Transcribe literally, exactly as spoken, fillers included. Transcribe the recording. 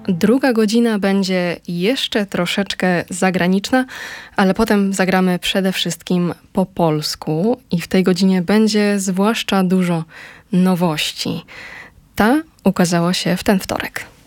Druga godzina będzie jeszcze troszeczkę zagraniczna, ale potem zagramy przede wszystkim po polsku i w tej godzinie będzie zwłaszcza dużo nowości. Ta ukazała się w ten wtorek.